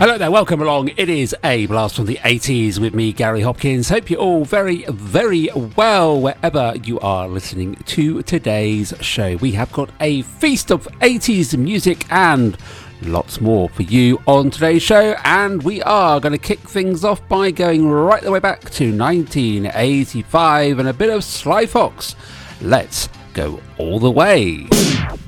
Hello there, welcome along. It is a blast from the 80s with me, Gary Hopkins. Hope you're all very, very well wherever you are listening to today's show. We have got a feast of 80s music and lots more for you on today's show, and we are going to kick things off by going right the way back to 1985 and a bit of Sly Fox. Let's go all the way.